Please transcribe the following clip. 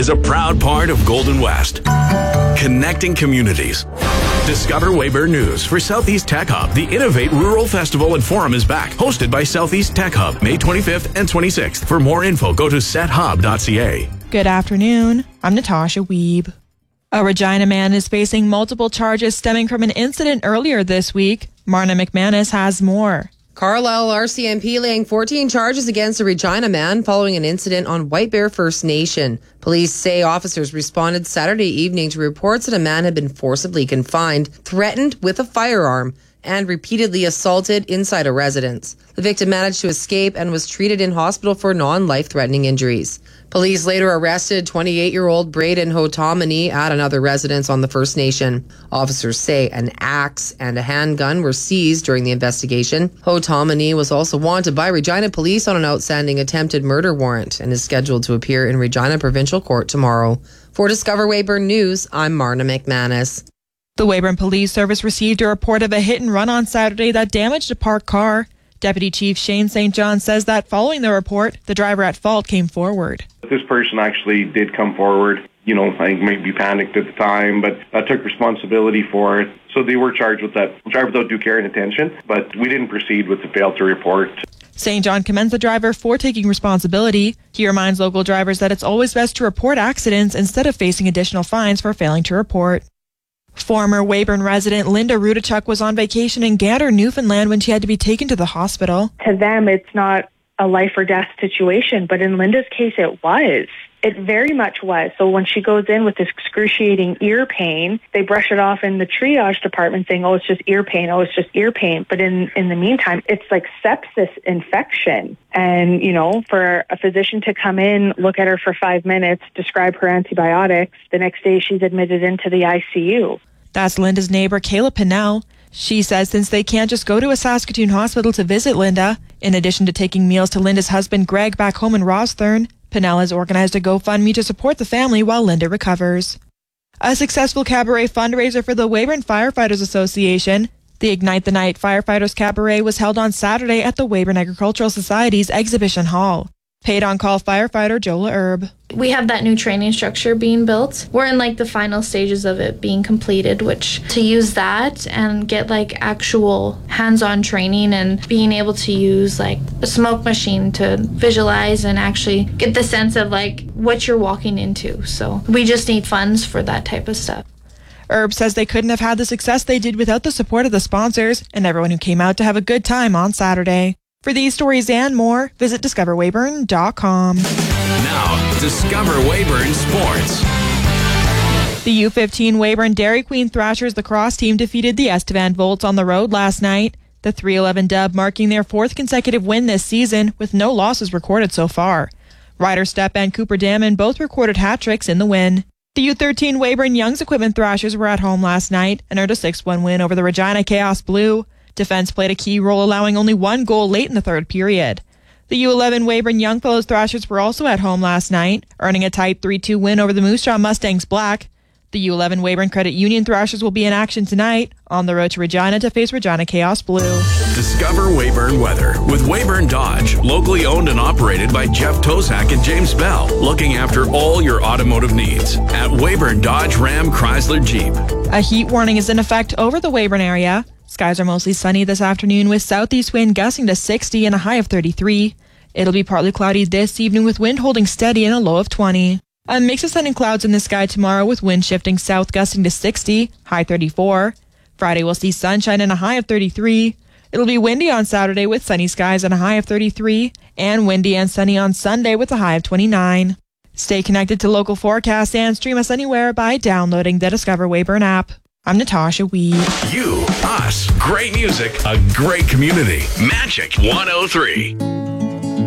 is a proud part of Golden West. Connecting communities. Discover Weyburn News for Southeast Tech Hub. The Innovate Rural Festival and Forum is back, hosted by Southeast Tech Hub, May 25th and 26th. For more info, go to sethub.ca. Good afternoon. I'm Natasha Wiebe. A Regina man is facing multiple charges stemming from an incident earlier this week. Marna McManus has more. Carlisle RCMP laying 14 charges against a Regina man following an incident on White Bear First Nation. Police say officers responded Saturday evening to reports that a man had been forcibly confined, threatened with a firearm, and repeatedly assaulted inside a residence. The victim managed to escape and was treated in hospital for non-life-threatening injuries. Police later arrested 28-year-old Braden Hotomany at another residence on the First Nation. Officers say an axe and a handgun were seized during the investigation. Hotomany was also wanted by Regina Police on an outstanding attempted murder warrant and is scheduled to appear in Regina Provincial Court tomorrow. For Discover Weyburn News, I'm Marna McManus. The Weyburn Police Service received a report of a hit and run on Saturday that damaged a parked car. Deputy Chief Shane St. John says that following the report, the driver at fault came forward. This person actually did come forward. I think maybe panicked at the time, but took responsibility for it. So they were charged with that. Driver without due care and attention, but we didn't proceed with the fail to report. St. John commends the driver for taking responsibility. He reminds local drivers that it's always best to report accidents instead of facing additional fines for failing to report. Former Weyburn resident Linda Rudachuk was on vacation in Gander, Newfoundland when she had to be taken to the hospital. To them, it's not a life or death situation, but in Linda's case, it was. It very much was. So when she goes in with this excruciating ear pain, they brush it off in the triage department saying, oh, it's just ear pain. Oh, it's just ear pain. But in the meantime, it's like sepsis infection. And, for a physician to come in, look at her for 5 minutes, describe her antibiotics, the next day she's admitted into the ICU. That's Linda's neighbor, Kayla Pinnell. She says since they can't just go to a Saskatoon hospital to visit Linda, in addition to taking meals to Linda's husband, Greg, back home in Rosthern, Pinnell has organized a GoFundMe to support the family while Linda recovers. A successful cabaret fundraiser for the Weyburn Firefighters Association. The Ignite the Night Firefighters Cabaret was held on Saturday at the Weyburn Agricultural Society's Exhibition Hall. Paid-on-call firefighter Jola Erb. We have that new training structure being built. We're in the final stages of it being completed, which to use that and get actual hands-on training and being able to use a smoke machine to visualize and actually get the sense of what you're walking into. So we just need funds for that type of stuff. Erb says they couldn't have had the success they did without the support of the sponsors and everyone who came out to have a good time on Saturday. For these stories and more, visit discoverweyburn.com. Now, Discover Weyburn Sports. The U15 Weyburn Dairy Queen Thrashers lacrosse team defeated the Estevan Volts on the road last night. The 3-11 dub marking their 4th consecutive win this season, with no losses recorded so far. Ryder Stepp and Cooper Damon both recorded hat tricks in the win. The U13 Weyburn Young's Equipment Thrashers were at home last night and earned a 6-1 win over the Regina Chaos Blue. Defense played a key role, allowing only 1 goal late in the third period. The U11 Weyburn Youngfellows Thrashers were also at home last night, earning a tight 3-2 win over the Moose Jaw Mustangs Black. The U11 Weyburn Credit Union Thrashers will be in action tonight on the road to Regina to face Regina Chaos Blue. Discover Weyburn weather with Weyburn Dodge, locally owned and operated by Jeff Tozak and James Bell, looking after all your automotive needs at Weyburn Dodge Ram Chrysler Jeep. A heat warning is in effect over the Weyburn area. Skies are mostly sunny this afternoon with southeast wind gusting to 60 and a high of 33. It'll be partly cloudy this evening with wind holding steady and a low of 20. A mix of sun and clouds in the sky tomorrow with wind shifting south gusting to 60, high 34. Friday we'll see sunshine and a high of 33. It'll be windy on Saturday with sunny skies and a high of 33, and windy and sunny on Sunday with a high of 29. Stay connected to local forecasts and stream us anywhere by downloading the Discover Weyburn app. I'm Natasha Wiebe. You, us, great music, a great community. Magic 103.